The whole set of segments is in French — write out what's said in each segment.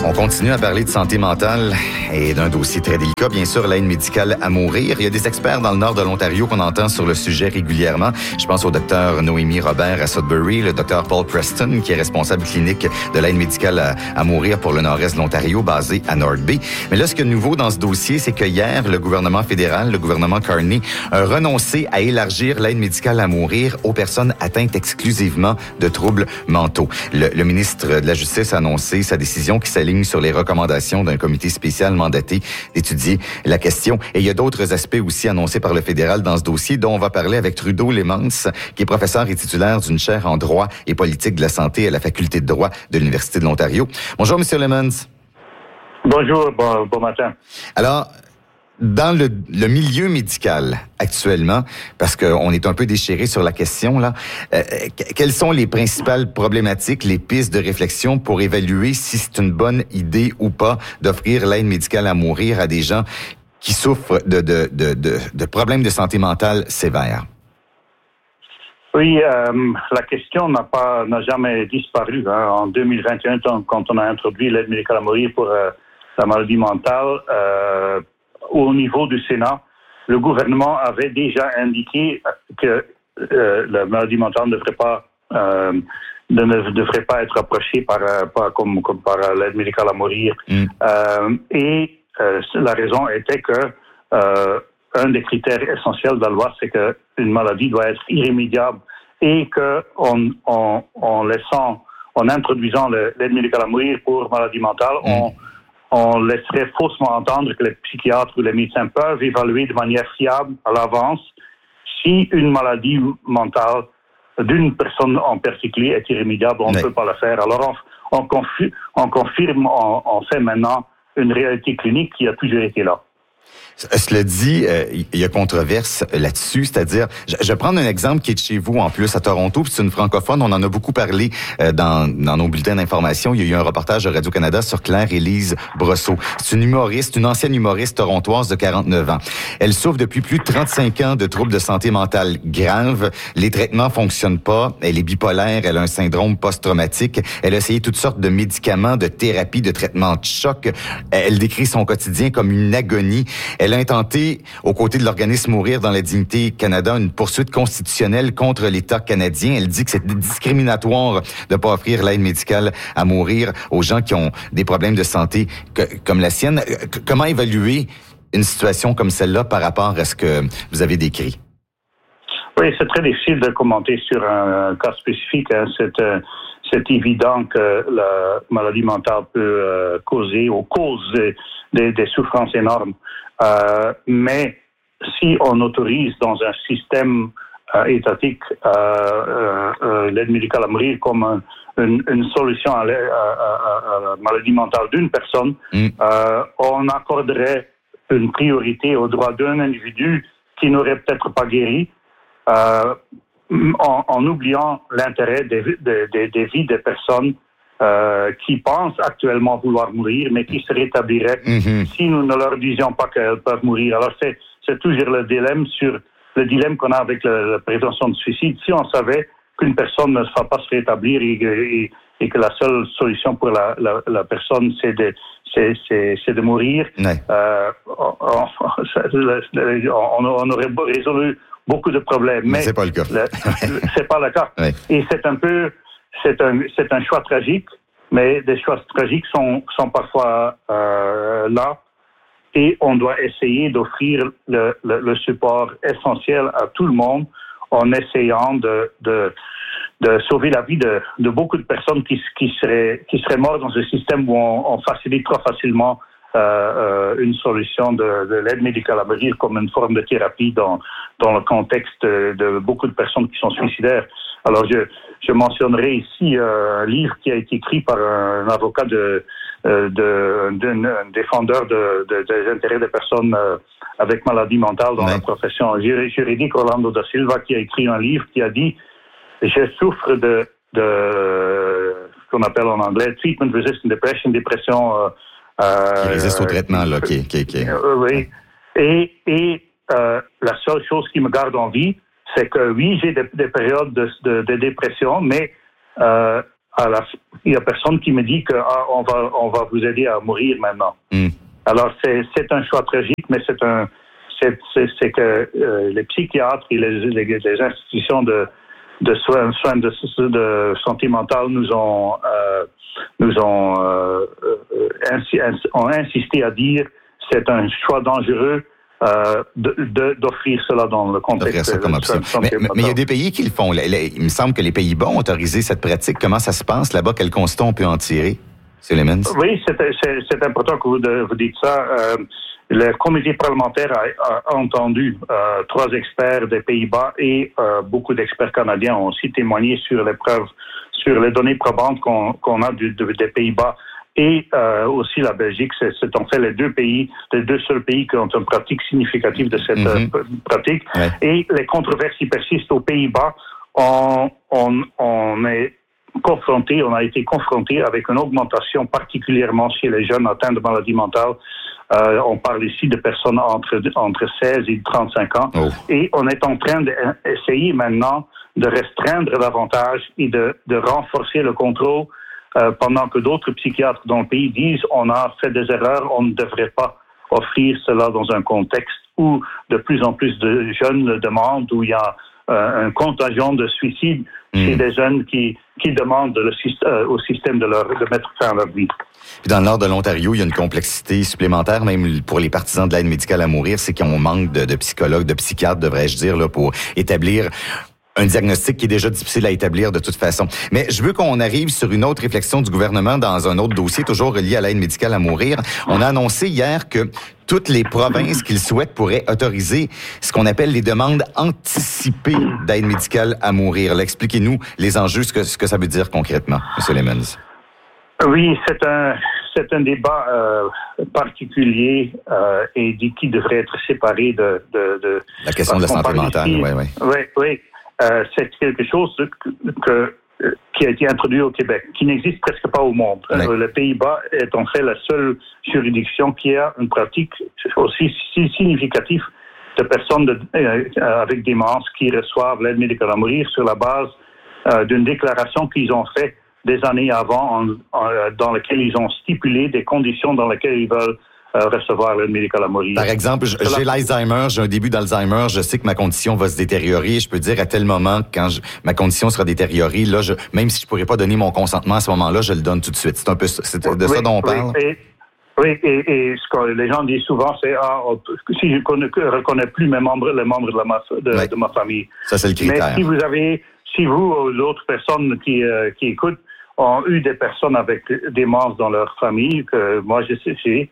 On continue à parler de santé mentale et d'un dossier très délicat, bien sûr, l'aide médicale à mourir. Il y a des experts dans le nord de l'Ontario qu'on entend sur le sujet régulièrement. Je pense au docteur Noémie Robert à Sudbury, le docteur Paul Preston, qui est responsable clinique de l'aide médicale à mourir pour le nord-est de l'Ontario, basé à North Bay. Mais là, ce qui est nouveau dans ce dossier, c'est que hier, le gouvernement fédéral, le gouvernement Carney, a renoncé à élargir l'aide médicale à mourir aux personnes atteintes exclusivement de troubles mentaux. Le ministre de la Justice a annoncé sa décision qui s'aligne sur les recommandations d'un comité spécial mandaté d'étudier la question. Et il y a d'autres aspects aussi annoncés par le fédéral dans ce dossier, dont on va parler avec Trudeau Lemans, qui est professeur et titulaire d'une chaire en droit et politique de la santé à la faculté de droit de l'Université de l'Ontario. Bonjour, Monsieur Lemans. Bonjour, bon matin. Alors, dans le milieu médical actuellement, parce qu'on est un peu déchiré sur la question, là, quelles sont les principales problématiques, les pistes de réflexion pour évaluer si c'est une bonne idée ou pas d'offrir l'aide médicale à mourir à des gens qui souffrent de problèmes de santé mentale sévères? Oui, la question n'a jamais disparu. Hein. En 2021, quand on a introduit l'aide médicale à mourir pour la maladie mentale, au niveau du Sénat, le gouvernement avait déjà indiqué que la maladie mentale ne devrait pas être approchée comme par l'aide médicale à mourir. Et la raison était que un des critères essentiels de la loi, c'est qu'une maladie doit être irrémédiable et en introduisant l'aide médicale à mourir pour maladie mentale, on laisserait faussement entendre que les psychiatres ou les médecins peuvent évaluer de manière fiable à l'avance si une maladie mentale d'une personne en particulier est irrémédiable, on ne peut pas la faire. Alors on confirme, on fait maintenant une réalité clinique qui a toujours été là. Cela dit, il y a controverse là-dessus, c'est-à-dire, je vais prendre un exemple qui est de chez vous en plus à Toronto, puis c'est une francophone, on en a beaucoup parlé dans nos bulletins d'information. Il y a eu un reportage de Radio-Canada sur Claire-Élise Brosseau. C'est une ancienne humoriste torontoise de 49 ans. Elle souffre depuis plus de 35 ans de troubles de santé mentale graves. Les traitements fonctionnent pas. Elle est bipolaire, elle a un syndrome post-traumatique. Elle a essayé toutes sortes de médicaments, de thérapies, de traitements de choc. Elle décrit son quotidien comme une agonie. Elle a intenté, aux côtés de l'organisme Mourir dans la dignité Canada, une poursuite constitutionnelle contre l'État canadien. Elle dit que c'est discriminatoire de ne pas offrir l'aide médicale à mourir aux gens qui ont des problèmes de santé comme la sienne. Comment évaluer une situation comme celle-là par rapport à ce que vous avez décrit? Oui, c'est très difficile de commenter sur un cas spécifique. Hein. C'est évident que la maladie mentale peut cause des souffrances énormes. Mais si on autorise dans un système étatique l'aide médicale à mourir comme une solution à la maladie mentale d'une personne, on accorderait une priorité aux droits d'un individu qui n'aurait peut-être pas guéri, en oubliant l'intérêt des vies des personnes qui pensent actuellement vouloir mourir, mais qui se rétabliraient si nous ne leur disions pas qu'elles peuvent mourir. Alors c'est toujours le dilemme qu'on a avec la prévention de suicide. Si on savait qu'une personne ne va pas se rétablir et que la seule solution pour la personne c'est de mourir, on aurait résolu beaucoup de problèmes. Mais c'est pas le cas. C'est pas le cas. Ouais. Et c'est un choix tragique, mais des choix tragiques sont parfois là, et on doit essayer d'offrir le support essentiel à tout le monde en essayant de sauver la vie de beaucoup de personnes qui seraient mortes dans un système où on facilite trop facilement une solution de l'aide médicale à mourir comme une forme de thérapie dans le contexte de beaucoup de personnes qui sont suicidaires. Alors, je mentionnerai ici un livre qui a été écrit par un avocat d'un défendeur des intérêts des personnes avec maladie mentale dans la profession juridique, Orlando da Silva, qui a écrit un livre qui a dit « Je souffre de ce qu'on appelle en anglais treatment resistant depression, dépression qui résiste au traitement, là, oui. Et la seule chose qui me garde en vie, c'est que oui, j'ai des périodes de dépression, mais il y a personne qui me dit que on va vous aider à mourir maintenant. Alors c'est un choix tragique, mais c'est que les psychiatres et les institutions de soins de santé mentale ont insisté à dire c'est un choix dangereux d'offrir cela dans le contexte comme option. Mais il y a des pays qui le font. Il me semble que les Pays-Bas ont autorisé cette pratique. Comment ça se passe là-bas? Quel constat on peut en tirer, M. Lemons? Oui, c'est important que vous dites ça. Le comité parlementaire a entendu 3 experts des Pays-Bas et beaucoup d'experts canadiens ont aussi témoigné sur les données probantes qu'on a des Pays-Bas et aussi la Belgique. C'est en fait les deux seuls pays qui ont une pratique significative de cette pratique. Ouais. Et les controverses persistent aux Pays-Bas. On a été confronté avec une augmentation particulièrement chez les jeunes atteints de maladies mentales. On parle ici de personnes entre 16 et 35 ans. Oh. Et on est en train d'essayer maintenant de restreindre davantage et de renforcer le contrôle pendant que d'autres psychiatres dans le pays disent on a fait des erreurs, on ne devrait pas offrir cela dans un contexte où de plus en plus de jeunes le demandent, où il y a un contagion de suicide chez des jeunes qui demandent au système de mettre fin à leur vie. Puis dans le nord de l'Ontario, il y a une complexité supplémentaire, même pour les partisans de l'aide médicale à mourir, c'est qu'on manque de psychologues, de psychiatres, devrais-je dire, là, pour établir un diagnostic qui est déjà difficile à établir de toute façon. Mais je veux qu'on arrive sur une autre réflexion du gouvernement dans un autre dossier, toujours relié à l'aide médicale à mourir. On a annoncé hier que toutes les provinces qu'ils souhaitent pourraient autoriser ce qu'on appelle les demandes anticipées d'aide médicale à mourir. Là, expliquez-nous les enjeux, ce que ça veut dire concrètement, M. Lemons. Oui, c'est un débat particulier et qui devrait être séparé de la question de la santé mentale. Oui. C'est quelque chose qui a été introduit au Québec, qui n'existe presque pas au monde. Oui. Le Pays-Bas est en fait la seule juridiction qui a une pratique aussi significative de personnes avec démence qui reçoivent l'aide médicale à mourir sur la base d'une déclaration qu'ils ont faite des années avant, dans laquelle ils ont stipulé des conditions dans lesquelles ils veulent recevoir l'aide médicale à mourir. Par exemple, j'ai l'Alzheimer, j'ai un début d'Alzheimer, je sais que ma condition va se détériorer. Je peux dire à tel moment, quand ma condition sera détériorée, là, même si je pourrais pas donner mon consentement à ce moment-là, je le donne tout de suite. C'est un peu ça dont on parle. Et ce que les gens disent souvent, c'est si je reconnais plus les membres de ma famille. Ça, c'est le critère. Mais si vous ou d'autres personnes qui écoutent ont eu des personnes avec démence dans leur famille, que moi je sais,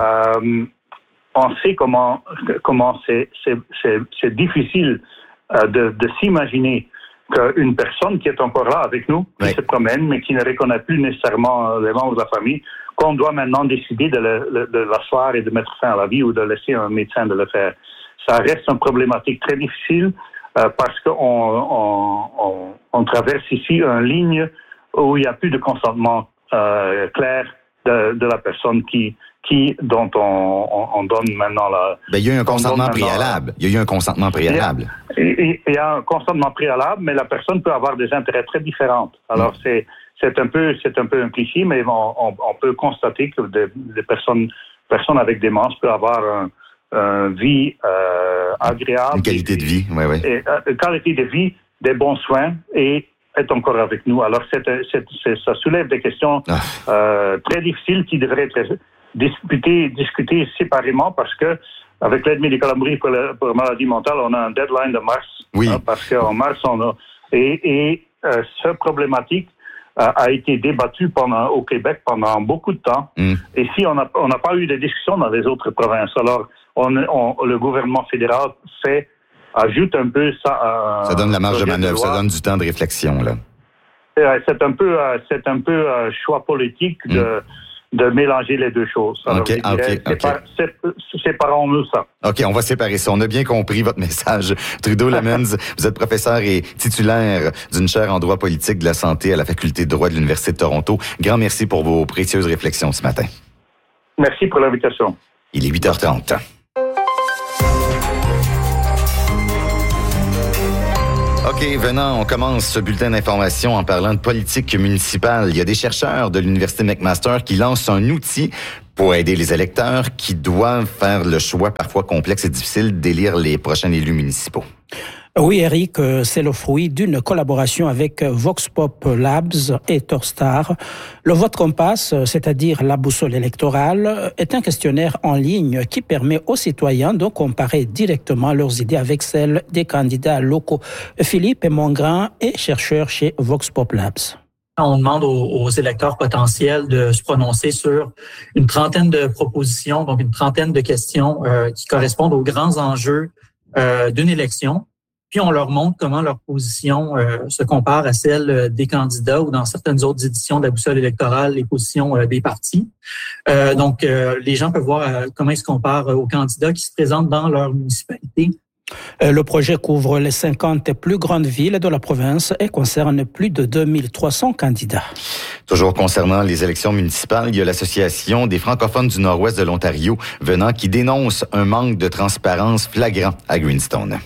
on sait comment c'est difficile de s'imaginer qu'une personne qui est encore là avec nous, qui se promène, mais qui ne reconnaît plus nécessairement les membres de la famille, qu'on doit maintenant décider de l'asseoir et de mettre fin à la vie ou de laisser un médecin de le faire. Ça reste une problématique très difficile parce qu'on traverse ici une ligne où il n'y a plus de consentement clair de la personne dont on donne maintenant la... Ben, il y a eu un consentement préalable. Il y a eu un consentement préalable. Il y a un consentement préalable, mais la personne peut avoir des intérêts très différents. Alors, c'est un peu un cliché, mais on peut constater que des personnes avec démence peuvent avoir une vie agréable. Une qualité de vie, oui. Une qualité de vie, des bons soins et est encore avec nous. Alors, ça soulève des questions très difficiles qui devraient être discutées séparément parce que avec l'aide médicale à mourir pour maladie mentale, on a un deadline de mars. Oui. Parce qu'en mars, on a... Et cette problématique a été débattue au Québec pendant beaucoup de temps. Et si on n'a pas eu de discussion dans les autres provinces, alors le gouvernement fédéral ajoute un peu ça. Ça donne la marge de manœuvre, ça donne du temps de réflexion, là. C'est un peu un choix politique de mélanger les deux choses. Alors, séparons-nous ça. OK, on va séparer ça. On a bien compris votre message. Trudeau Lemons, vous êtes professeur et titulaire d'une chaire en droit politique de la santé à la Faculté de droit de l'Université de Toronto. Grand merci pour vos précieuses réflexions ce matin. Merci pour l'invitation. Il est 8h30. OK, venant, on commence ce bulletin d'information en parlant de politique municipale. Il y a des chercheurs de l'Université McMaster qui lancent un outil pour aider les électeurs qui doivent faire le choix parfois complexe et difficile d'élire les prochains élus municipaux. Oui, Eric, c'est le fruit d'une collaboration avec Vox Pop Labs et Torstar. Le vote Compass, c'est-à-dire la boussole électorale, est un questionnaire en ligne qui permet aux citoyens de comparer directement leurs idées avec celles des candidats locaux. Philippe Mongrain est chercheur chez Vox Pop Labs. On demande aux électeurs potentiels de se prononcer sur une trentaine de propositions, donc une trentaine de questions qui correspondent aux grands enjeux d'une élection. Puis on leur montre comment leur position se compare à celle des candidats ou dans certaines autres éditions de la boussole électorale, les positions des partis. Donc les gens peuvent voir comment ils se comparent aux candidats qui se présentent dans leur municipalité. Le projet couvre les 50 plus grandes villes de la province et concerne plus de 2300 candidats. Toujours concernant les élections municipales, il y a l'Association des francophones du nord-ouest de l'Ontario venant qui dénonce un manque de transparence flagrant à Greenstone.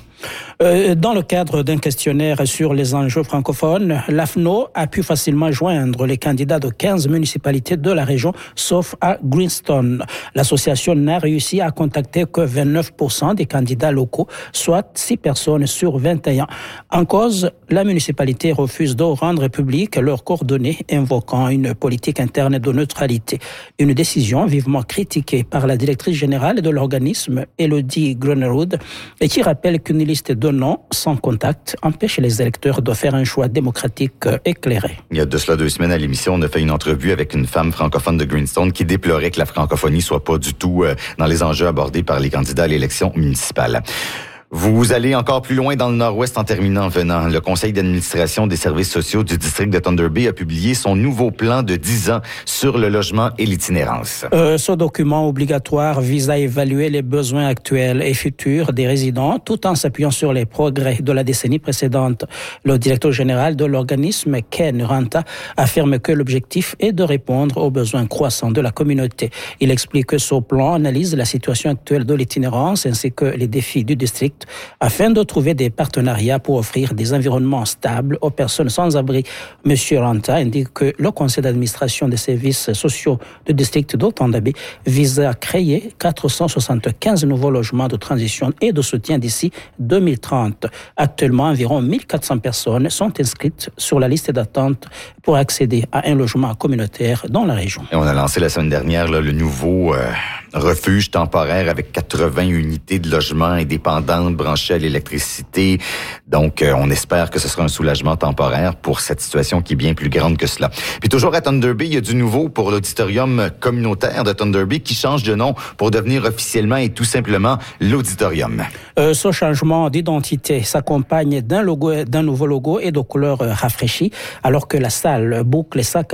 Dans le cadre d'un questionnaire sur les enjeux francophones, l'AFNO a pu facilement joindre les candidats de 15 municipalités de la région, sauf à Greenstone. L'association n'a réussi à contacter que 29% des candidats locaux, soit 6 personnes sur 21. En cause, la municipalité refuse de rendre publiques leurs coordonnées, invoquant une politique interne de neutralité. Une décision vivement critiquée par la directrice générale de l'organisme, Elodie Grunerud, et qui rappelle qu'une liste de noms sans contact empêche les électeurs de faire un choix démocratique éclairé. Il y a de cela 2 semaines à l'émission, on a fait une entrevue avec une femme francophone de Greenstone qui déplorait que la francophonie soit pas du tout dans les enjeux abordés par les candidats à l'élection municipale. Vous allez encore plus loin dans le nord-ouest en terminant venant. Le conseil d'administration des services sociaux du district de Thunder Bay a publié son nouveau plan de 10 ans sur le logement et l'itinérance. Ce document obligatoire vise à évaluer les besoins actuels et futurs des résidents tout en s'appuyant sur les progrès de la décennie précédente. Le directeur général de l'organisme, Ken Ranta, affirme que l'objectif est de répondre aux besoins croissants de la communauté. Il explique que ce plan analyse la situation actuelle de l'itinérance ainsi que les défis du district afin de trouver des partenariats pour offrir des environnements stables aux personnes sans abri. Monsieur Ranta indique que le conseil d'administration des services sociaux du district de Thunder Bay vise à créer 475 nouveaux logements de transition et de soutien d'ici 2030. Actuellement, environ 1400 personnes sont inscrites sur la liste d'attente pour accéder à un logement communautaire dans la région. Et on a lancé la semaine dernière le nouveau refuge temporaire avec 80 unités de logement indépendantes branchées à l'électricité. Donc, on espère que ce sera un soulagement temporaire pour cette situation qui est bien plus grande que cela. Puis toujours à Thunder Bay, il y a du nouveau pour l'auditorium communautaire de Thunder Bay qui change de nom pour devenir officiellement et tout simplement l'auditorium. Ce changement d'identité s'accompagne d'un nouveau logo et de couleurs rafraîchies, alors que la salle boucle sa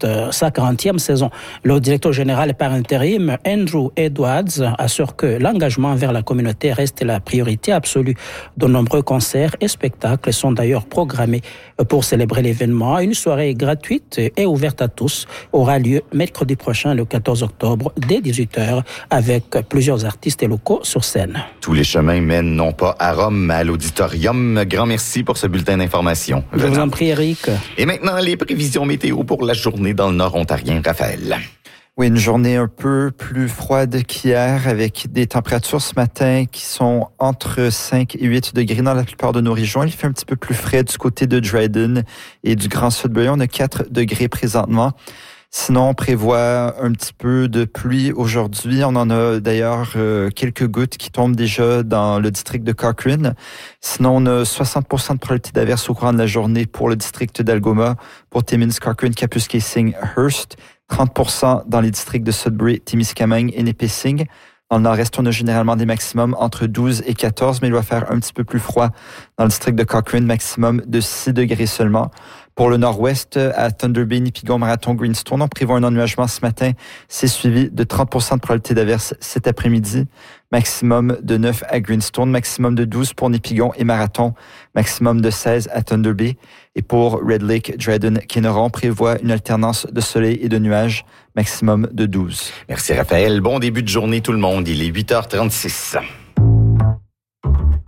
40e saison. Le directeur général par intérim, Andrew Edwards, assure que l'engagement envers la communauté reste la priorité absolue. De nombreux concerts et spectacles sont d'ailleurs programmés pour célébrer l'événement. Une soirée gratuite et ouverte à tous aura lieu mercredi prochain, le 14 octobre, dès 18h, avec plusieurs artistes locaux sur scène. Tous les chemins mènent non pas à Rome, mais à l'auditorium. Grand merci pour ce bulletin d'information. Je vous en prie, Eric. Et maintenant, les prévisions météo pour la journée dans le nord ontarien. Raphaël. Oui, une journée un peu plus froide qu'hier avec des températures ce matin qui sont entre 5 et 8 degrés dans la plupart de nos régions. Il fait un petit peu plus frais du côté de Dryden et du Grand Sudbury. On a 4 degrés présentement. Sinon, on prévoit un petit peu de pluie aujourd'hui. On en a d'ailleurs quelques gouttes qui tombent déjà dans le district de Cochrane. Sinon, on a 60% de probabilité d'averse au courant de la journée pour le district d'Algoma, pour Timmins, Cochrane, Kapuskasing, Hearst. 30% dans les districts de Sudbury, Témiscamingue et Nipissing. Dans le nord-est, on a généralement des maximums entre 12 et 14, mais il va faire un petit peu plus froid dans le district de Cochrane, maximum de 6 degrés seulement. Pour le nord-ouest, à Thunder Bay, Nipigon, Marathon, Greenstone, on prévoit un ennuagement ce matin. C'est suivi de 30% de probabilité d'averse cet après-midi. Maximum de 9 à Greenstone, maximum de 12 pour Nipigon et Marathon, maximum de 16 à Thunder Bay. Et pour Red Lake, Dryden, Kenora, on prévoit une alternance de soleil et de nuages, maximum de 12. Merci Raphaël. Bon début de journée tout le monde. Il est 8h36.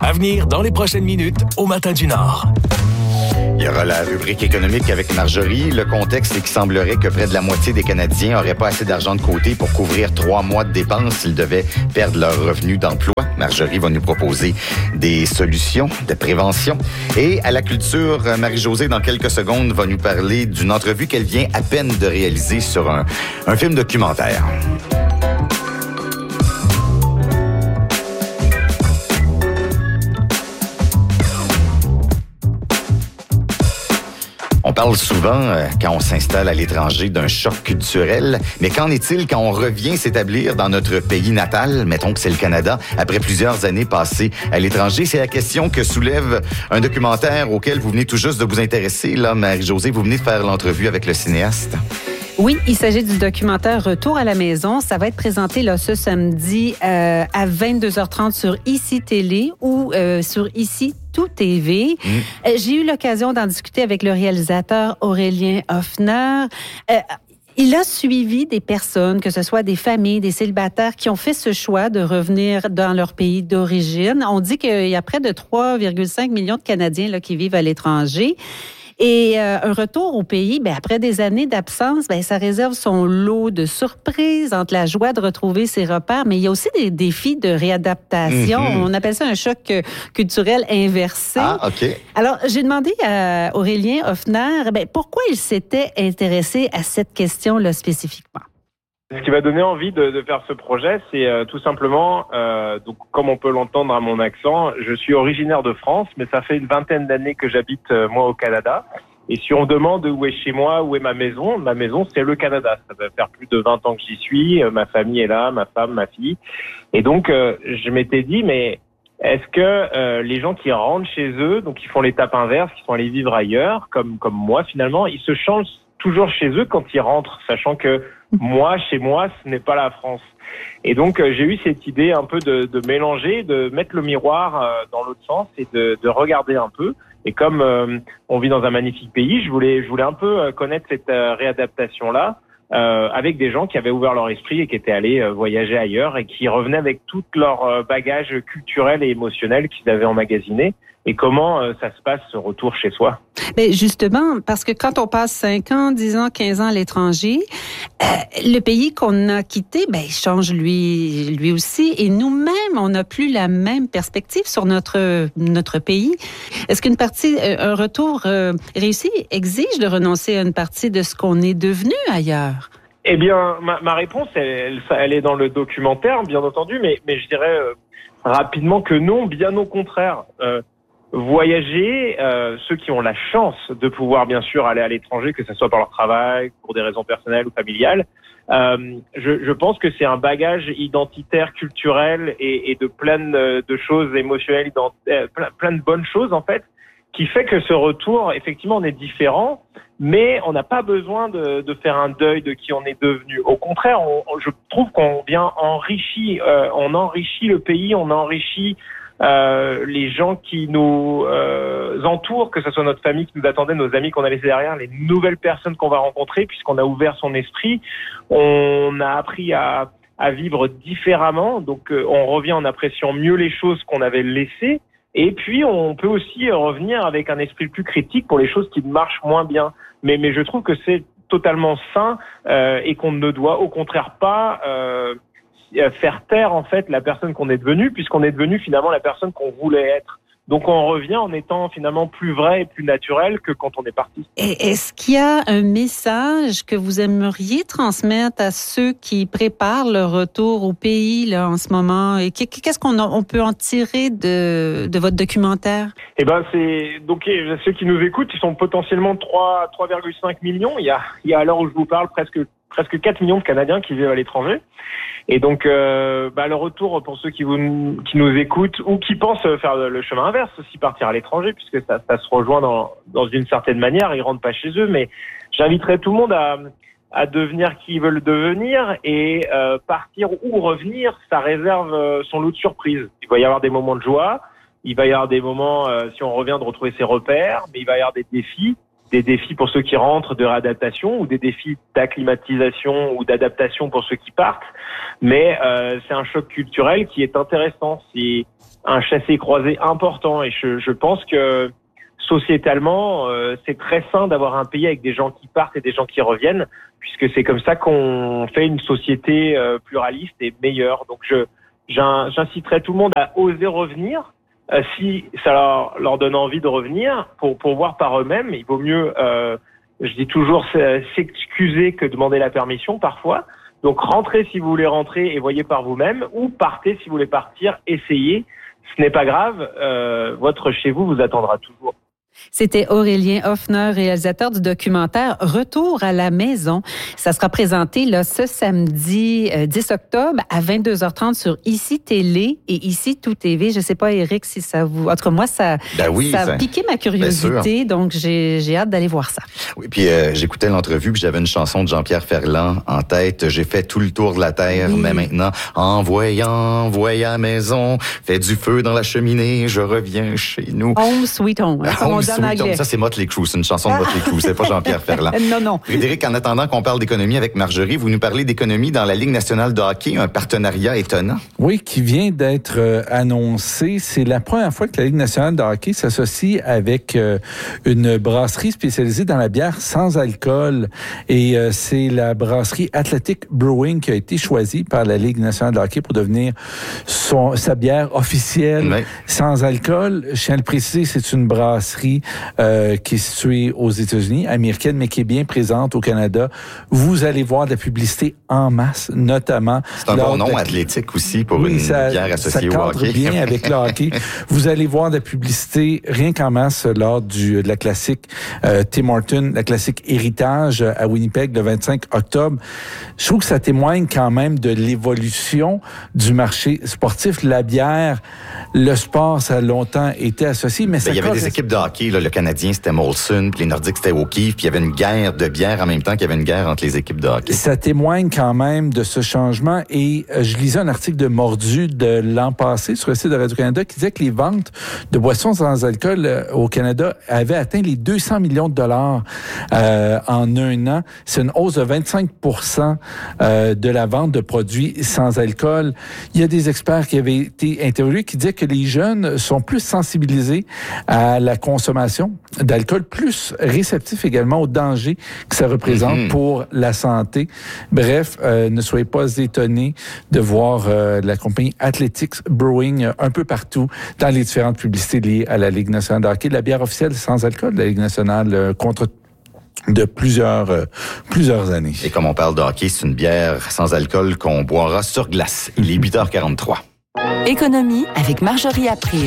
À venir dans les prochaines minutes au Matin du Nord. Il y aura la rubrique économique avec Marjorie. Le contexte, c'est qu'il semblerait que près de la moitié des Canadiens n'auraient pas assez d'argent de côté pour couvrir 3 mois de dépenses s'ils devaient perdre leur revenu d'emploi. Marjorie va nous proposer des solutions de prévention. Et à la culture, Marie-Josée, dans quelques secondes, va nous parler d'une entrevue qu'elle vient à peine de réaliser sur un film documentaire. On parle souvent, quand on s'installe à l'étranger, d'un choc culturel. Mais qu'en est-il quand on revient s'établir dans notre pays natal, mettons que c'est le Canada, après plusieurs années passées à l'étranger? C'est la question que soulève un documentaire auquel vous venez tout juste de vous intéresser. Là, Marie-Josée, vous venez de faire l'entrevue avec le cinéaste. Oui, il s'agit du documentaire Retour à la maison. Ça va être présenté là, ce samedi à 22h30 sur ICI Télé ou sur ICI Tout TV. J'ai eu l'occasion d'en discuter avec le réalisateur Aurélien Hoffner. Il a suivi des personnes, que ce soit des familles, des célibataires, qui ont fait ce choix de revenir dans leur pays d'origine. On dit qu'il y a près de 3,5 millions de Canadiens là, qui vivent à l'étranger. Et un retour au pays, après des années d'absence, ça réserve son lot de surprises entre la joie de retrouver ses repères, mais il y a aussi des défis de réadaptation. On appelle ça un choc culturel inversé. Ah, OK. Alors, j'ai demandé à Aurélien Hoffner pourquoi il s'était intéressé à cette question-là spécifiquement. Ce qui m'a donné envie de faire ce projet, c'est tout simplement, donc comme on peut l'entendre à mon accent, je suis originaire de France, mais ça fait une vingtaine d'années que j'habite moi au Canada. Et si on demande où est chez moi, où est ma maison c'est le Canada. Ça va faire plus de 20 ans que j'y suis, ma famille est là, ma femme, ma fille. Et donc je m'étais dit, mais est-ce que les gens qui rentrent chez eux, donc qui font l'étape inverse, qui sont allés vivre ailleurs, comme moi finalement, ils se changent toujours chez eux quand ils rentrent, sachant que moi, chez moi, ce n'est pas la France. Et donc, j'ai eu cette idée un peu de mélanger, de mettre le miroir dans l'autre sens et de regarder un peu. Et comme on vit dans un magnifique pays, je voulais un peu connaître cette réadaptation-là avec des gens qui avaient ouvert leur esprit et qui étaient allés voyager ailleurs et qui revenaient avec tout leur bagage culturel et émotionnel qu'ils avaient emmagasiné. Et comment ça se passe, ce retour chez soi? Mais justement, parce que quand on passe 5 ans, 10 ans, 15 ans à l'étranger, le pays qu'on a quitté, il change lui aussi. Et nous-mêmes, on n'a plus la même perspective sur notre pays. Est-ce un retour réussi exige de renoncer à une partie de ce qu'on est devenu ailleurs? Eh bien, ma réponse, elle est dans le documentaire, bien entendu, mais je dirais rapidement que non, bien au contraire. Voyager, ceux qui ont la chance de pouvoir bien sûr aller à l'étranger, que ce soit par leur travail, pour des raisons personnelles ou familiales, je pense que c'est un bagage identitaire, culturel et de plein de choses émotionnelles, plein de bonnes choses en fait, qui fait que ce retour, effectivement, on est différent, mais on n'a pas besoin de faire un deuil de qui on est devenu. Au contraire, je trouve qu'on vient enrichi, on enrichit le pays, on enrichit les gens qui nous entourent, que ce soit notre famille qui nous attendait, nos amis qu'on a laissés derrière, les nouvelles personnes qu'on va rencontrer, puisqu'on a ouvert son esprit, on a appris à vivre différemment, donc on revient en appréciant mieux les choses qu'on avait laissées, et puis on peut aussi revenir avec un esprit plus critique pour les choses qui marchent moins bien. Mais je trouve que c'est totalement sain et qu'on ne doit au contraire pas faire taire en fait la personne qu'on est devenu, puisqu'on est devenu finalement la personne qu'on voulait être. Donc on revient en étant finalement plus vrai et plus naturel que quand on est parti. Et est-ce qu'il y a un message que vous aimeriez transmettre à ceux qui préparent le retour au pays là en ce moment? Et qu'est-ce qu'on peut en tirer de votre documentaire? Eh ben c'est donc ceux qui nous écoutent, ils sont potentiellement 3,5 millions. Il y a à l'heure où je vous parle presque 4 millions de Canadiens qui vivent à l'étranger. Et donc, le retour pour ceux qui nous écoutent ou qui pensent faire le chemin inverse, aussi partir à l'étranger, puisque ça se rejoint dans une certaine manière, ils rentrent pas chez eux, mais j'inviterai tout le monde à devenir qui ils veulent devenir et partir ou revenir, ça réserve son lot de surprises. Il va y avoir des moments de joie, il va y avoir des moments, si on revient, de retrouver ses repères, mais il va y avoir des défis défis pour ceux qui rentrent de réadaptation ou des défis d'acclimatisation ou d'adaptation pour ceux qui partent. Mais c'est un choc culturel qui est intéressant. C'est un chassé-croisé important et je pense que sociétalement, c'est très sain d'avoir un pays avec des gens qui partent et des gens qui reviennent, puisque c'est comme ça qu'on fait une société pluraliste et meilleure. Donc j'inciterai tout le monde à oser revenir. Si ça leur donne envie de revenir pour voir par eux-mêmes, il vaut mieux, je dis toujours, s'excuser que demander la permission parfois. Donc rentrez si vous voulez rentrer et voyez par vous-même, ou partez si vous voulez partir, essayez. Ce n'est pas grave, votre chez vous attendra toujours. C'était Aurélien Hoffner, réalisateur du documentaire Retour à la maison. Ça sera présenté là, ce samedi 10 octobre à 22h30 sur ICI Télé et ICI Tout TV. Je ne sais pas, Éric, si ça vous... En tout cas, moi, ça a piqué ma curiosité, donc j'ai hâte d'aller voir ça. Oui, puis j'écoutais l'entrevue, puis j'avais une chanson de Jean-Pierre Ferland en tête. J'ai fait tout le tour de la terre, mais maintenant, envoyant à la maison, fait du feu dans la cheminée, je reviens chez nous. Home Sweet Home. Ça, c'est Motley Crue. C'est une chanson de Motley Crue. C'est pas Jean-Pierre Ferland. Non. Frédéric, en attendant qu'on parle d'économie avec Marjorie, vous nous parlez d'économie dans la Ligue nationale de hockey, un partenariat étonnant. Oui, qui vient d'être annoncé. C'est la première fois que la Ligue nationale de hockey s'associe avec une brasserie spécialisée dans la bière sans alcool. Et c'est la brasserie Athletic Brewing qui a été choisie par la Ligue nationale de hockey pour devenir sa bière officielle sans alcool. Je tiens à le préciser, c'est une brasserie qui est située aux États-Unis, américaine, mais qui est bien présente au Canada. Vous allez voir de la publicité en masse, notamment... C'est un bon nom athlétique aussi pour une bière associée au hockey. Ça cadre bien avec le hockey. Vous allez voir de la publicité rien qu'en masse lors de la classique Tim Hortons, la classique Héritage à Winnipeg le 25 octobre. Je trouve que ça témoigne quand même de l'évolution du marché sportif. La bière, le sport, ça a longtemps été associé, mais il y avait des équipes de hockey, là, le Canadien c'était Molson, puis les Nordiques c'était O'Keefe, puis il y avait une guerre de bière en même temps qu'il y avait une guerre entre les équipes de hockey. Ça témoigne quand même de ce changement et je lisais un article de Mordu de l'an passé sur le site de Radio-Canada qui disait que les ventes de boissons sans alcool au Canada avaient atteint les 200 millions de dollars en un an. C'est une hausse de 25% de la vente de produits sans alcool. Il y a des experts qui avaient été interviewés qui disaient que les jeunes sont plus sensibilisés à la consommation d'alcool, plus réceptifs également aux dangers que ça représente pour la santé. Bref, ne soyez pas étonnés de voir la compagnie Athletics Brewing un peu partout dans les différentes publicités liées à la Ligue nationale de hockey, la bière officielle sans alcool de la Ligue nationale contre de plusieurs années. Et comme on parle de hockey, c'est une bière sans alcool qu'on boira sur glace. Il est 8h43. Économie avec Marjorie April.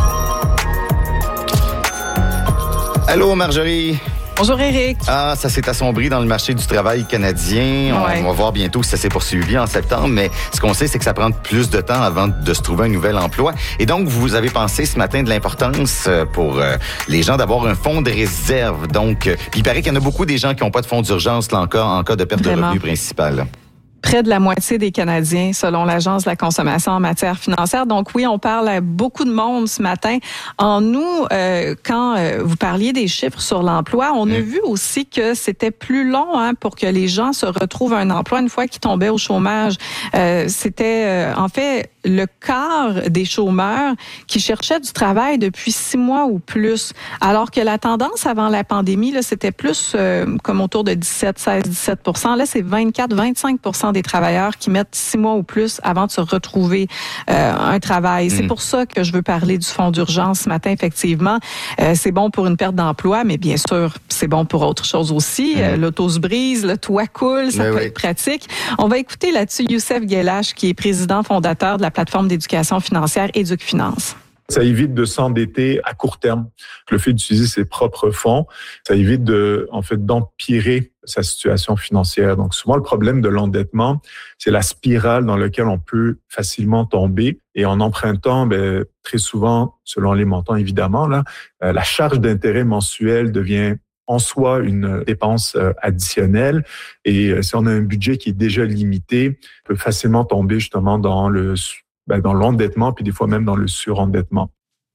Allô, Marjorie. Bonjour, Éric. Ça s'est assombri dans le marché du travail canadien. On va voir bientôt si ça s'est poursuivi en septembre, mais ce qu'on sait, c'est que ça prend plus de temps avant de se trouver un nouvel emploi. Et donc, vous avez pensé ce matin de l'importance pour les gens d'avoir un fonds de réserve. Donc, il paraît qu'il y en a beaucoup des gens qui n'ont pas de fonds d'urgence là encore en cas de perte de revenu principal. Près de la moitié des Canadiens, selon l'Agence de la consommation en matière financière. Donc oui, on parle à beaucoup de monde ce matin. En nous, quand vous parliez des chiffres sur l'emploi, on a vu aussi que c'était plus long pour que les gens se retrouvent un emploi une fois qu'ils tombaient au chômage. C'était en fait le quart des chômeurs qui cherchaient du travail depuis 6 mois ou plus, alors que la tendance avant la pandémie, là, c'était plus comme autour de 16-17%. Là, c'est 24-25% des travailleurs qui mettent 6 mois ou plus avant de se retrouver un travail. C'est pour ça que je veux parler du fonds d'urgence ce matin, effectivement. C'est bon pour une perte d'emploi, mais bien sûr, c'est bon pour autre chose aussi. L'auto se brise, le toit coule, ça peut être pratique. On va écouter là-dessus Youssef Guelache, qui est président fondateur de la plateforme d'éducation financière EducFinance. Ça évite de s'endetter à court terme. Le fait d'utiliser ses propres fonds, ça évite d'empirer sa situation financière. Donc souvent, le problème de l'endettement, c'est la spirale dans laquelle on peut facilement tomber. Et en empruntant, très souvent, selon les montants évidemment, la charge d'intérêt mensuelle devient en soi une dépense additionnelle. Et si on a un budget qui est déjà limité, on peut facilement tomber justement dans l'endettement, puis des fois même dans le surendettement.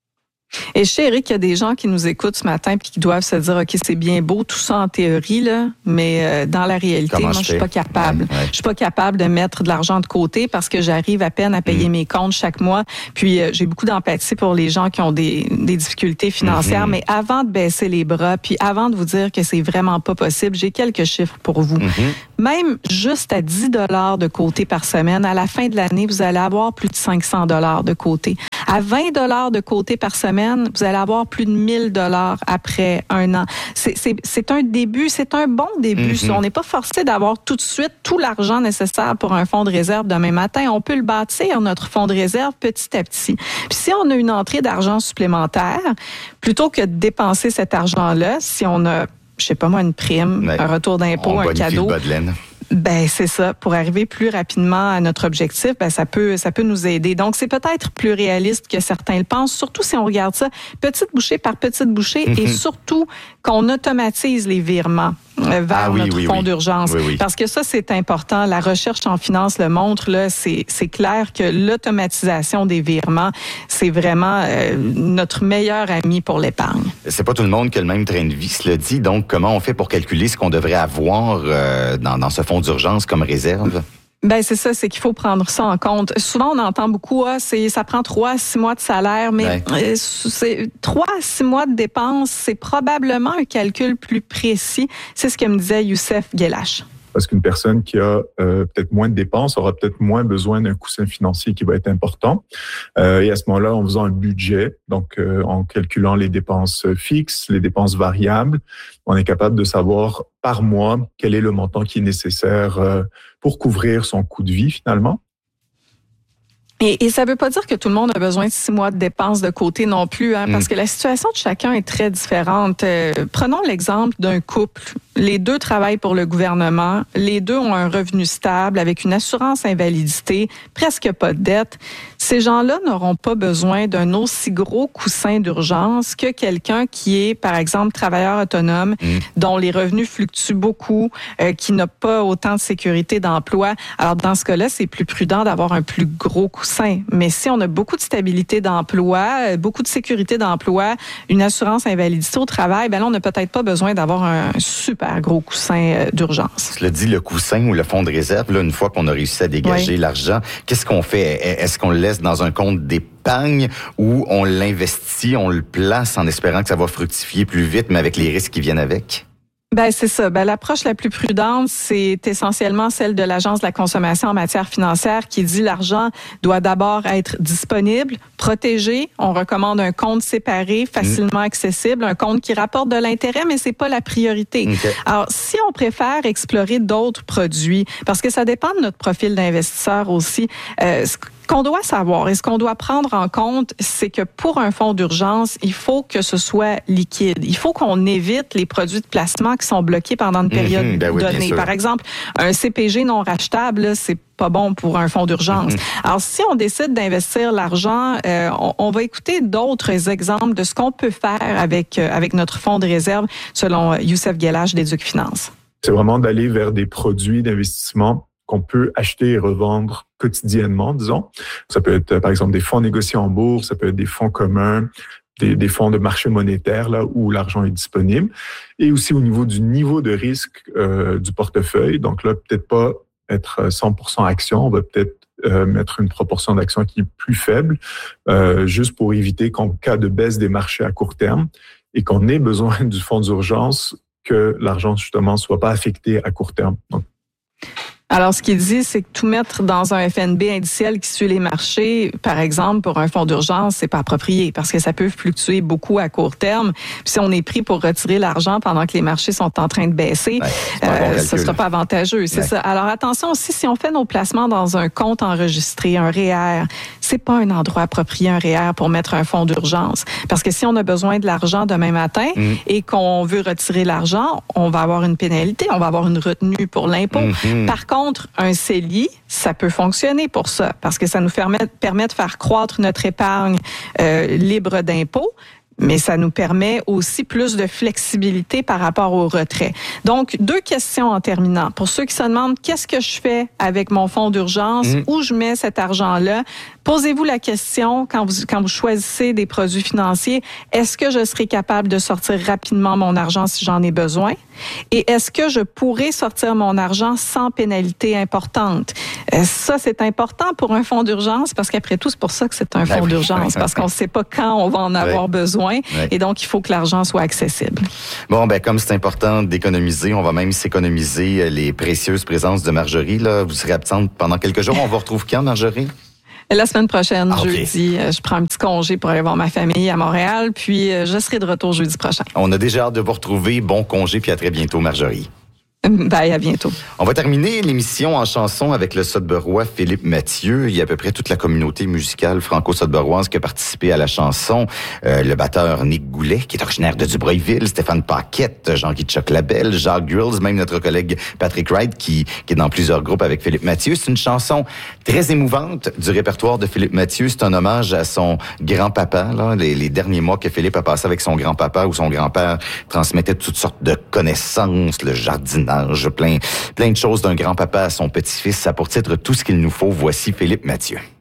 Et je sais, Éric, il y a des gens qui nous écoutent ce matin puis qui doivent se dire, OK, c'est bien beau tout ça en théorie, là, mais dans la réalité, moi, je suis pas capable. Ouais. Je suis pas capable de mettre de l'argent de côté parce que j'arrive à peine à payer mes comptes chaque mois. Puis j'ai beaucoup d'empathie pour les gens qui ont des difficultés financières. Mais avant de baisser les bras, puis avant de vous dire que c'est vraiment pas possible, j'ai quelques chiffres pour vous. Même juste à 10 $ de côté par semaine, à la fin de l'année, vous allez avoir plus de 500 $ de côté. À 20 $ de côté par semaine, vous allez avoir plus de 1000 $ après un an. C'est un début, c'est un bon début. On n'est pas forcé d'avoir tout de suite tout l'argent nécessaire pour un fonds de réserve demain matin. On peut le bâtir, notre fonds de réserve, petit à petit. Puis si on a une entrée d'argent supplémentaire, plutôt que de dépenser cet argent-là, si on a, je sais pas moi, une prime, un retour d'impôt, un cadeau... Ben c'est ça. Pour arriver plus rapidement à notre objectif, ben ça peut nous aider. Donc c'est peut-être plus réaliste que certains le pensent, surtout si on regarde ça petite bouchée par petite bouchée et surtout qu'on automatise les virements vers notre fonds d'urgence. Parce que ça, c'est important. La recherche en finance le montre, là, c'est clair que l'automatisation des virements, c'est vraiment notre meilleur ami pour l'épargne. C'est pas tout le monde qui a le même train de vie, cela dit. Donc, comment on fait pour calculer ce qu'on devrait avoir dans ce fonds d'urgence comme réserve? Ben c'est ça, c'est qu'il faut prendre ça en compte. Souvent, on entend beaucoup, ça prend 3 à 6 mois de salaire, mais c'est 3 à 6 mois de dépenses, c'est probablement un calcul plus précis. C'est ce que me disait Youssef Guelache. Parce qu'une personne qui a peut-être moins de dépenses aura peut-être moins besoin d'un coussin financier qui va être important. Et à ce moment-là, en faisant un budget, donc en calculant les dépenses fixes, les dépenses variables, on est capable de savoir par mois quel est le montant qui est nécessaire pour couvrir son coût de vie finalement. Et ça veut pas dire que tout le monde a besoin de 6 mois de dépenses de côté non plus, parce que la situation de chacun est très différente. Prenons l'exemple d'un couple. Les deux travaillent pour le gouvernement. Les deux ont un revenu stable avec une assurance invalidité, presque pas de dette. Ces gens-là n'auront pas besoin d'un aussi gros coussin d'urgence que quelqu'un qui est, par exemple, travailleur autonome, dont les revenus fluctuent beaucoup, qui n'a pas autant de sécurité d'emploi. Alors, dans ce cas-là, c'est plus prudent d'avoir un plus gros coussin. Mais si on a beaucoup de stabilité d'emploi, beaucoup de sécurité d'emploi, une assurance invalidité au travail, ben là, on n'a peut-être pas besoin d'avoir un super gros coussin d'urgence. Cela dit, le coussin ou le fonds de réserve, là, une fois qu'on a réussi à dégager l'argent, qu'est-ce qu'on fait? Est-ce qu'on le laisse dans un compte d'épargne ou on l'investit, on le place en espérant que ça va fructifier plus vite, mais avec les risques qui viennent avec? Ben c'est ça. Ben l'approche la plus prudente, c'est essentiellement celle de l'Agence de la consommation en matière financière qui dit l'argent doit d'abord être disponible, protégé. On recommande un compte séparé, facilement accessible, un compte qui rapporte de l'intérêt, mais c'est pas la priorité. Alors si on préfère explorer d'autres produits, parce que ça dépend de notre profil d'investisseur aussi. Ce qu'on doit savoir et ce qu'on doit prendre en compte, c'est que pour un fonds d'urgence, il faut que ce soit liquide. Il faut qu'on évite les produits de placement qui sont bloqués pendant une période donnée. Par exemple, un CPG non rachetable, là, c'est pas bon pour un fonds d'urgence. Alors, si on décide d'investir l'argent, on va écouter d'autres exemples de ce qu'on peut faire avec notre fonds de réserve, selon Youssef Guelache d'Éduc Finance. C'est vraiment d'aller vers des produits d'investissement qu'on peut acheter et revendre quotidiennement, disons. Ça peut être, par exemple, des fonds négociés en bourse, ça peut être des fonds communs, des fonds de marché monétaire, là où l'argent est disponible. Et aussi au niveau du niveau de risque du portefeuille. Donc là, peut-être pas être 100% action, on va peut-être mettre une proportion d'actions qui est plus faible, juste pour éviter qu'en cas de baisse des marchés à court terme et qu'on ait besoin du fonds d'urgence, que l'argent, justement, soit pas affecté à court terme. Donc, alors, ce qu'il dit, c'est que tout mettre dans un FNB indiciel qui suit les marchés, par exemple, pour un fonds d'urgence, c'est pas approprié parce que ça peut fluctuer beaucoup à court terme. Puis si on est pris pour retirer l'argent pendant que les marchés sont en train de baisser, ça sera pas avantageux. C'est ça. Alors, attention aussi, si on fait nos placements dans un compte enregistré, un REER, c'est pas un endroit approprié, un REER, pour mettre un fonds d'urgence. Parce que si on a besoin de l'argent demain matin et qu'on veut retirer l'argent, on va avoir une pénalité, on va avoir une retenue pour l'impôt. Par contre, un CELI, ça peut fonctionner pour ça, parce que ça nous permet de faire croître notre épargne libre d'impôts. mais ça nous permet aussi plus de flexibilité par rapport au retrait. Donc, 2 questions en terminant. Pour ceux qui se demandent qu'est-ce que je fais avec mon fonds d'urgence, où je mets cet argent-là, posez-vous la question quand vous choisissez des produits financiers, est-ce que je serai capable de sortir rapidement mon argent si j'en ai besoin? Et est-ce que je pourrais sortir mon argent sans pénalité importante? Ça, c'est important pour un fonds d'urgence parce qu'après tout, c'est pour ça que c'est un fonds d'urgence, parce qu'on ne sait pas quand on va en avoir besoin et donc il faut que l'argent soit accessible. Bon, comme c'est important d'économiser, on va même s'économiser les précieuses présences de Marjorie. Là. Vous serez absente pendant quelques jours. On vous retrouve quand, Marjorie? La semaine prochaine, jeudi, je prends un petit congé pour aller voir ma famille à Montréal, puis je serai de retour jeudi prochain. On a déjà hâte de vous retrouver. Bon congé, puis à très bientôt, Marjorie. Bye, à bientôt. On va terminer l'émission en chanson avec le Sudburois Philippe Mathieu. Il y a à peu près toute la communauté musicale franco-sudburoise qui a participé à la chanson. Le batteur Nick Goulet, qui est originaire de Dubreuilville, Stéphane Paquette, Jean-Guy Labelle, Jacques Grills, même notre collègue Patrick Wright qui est dans plusieurs groupes avec Philippe Mathieu. C'est une chanson très émouvante du répertoire de Philippe Mathieu. C'est un hommage à son grand-papa, là, les derniers mois que Philippe a passé avec son grand-papa, où son grand-père transmettait toutes sortes de connaissances, le jardinage, plein de choses d'un grand-papa à son petit-fils. Ça a pour titre Tout ce qu'il nous faut. Voici Philippe Mathieu.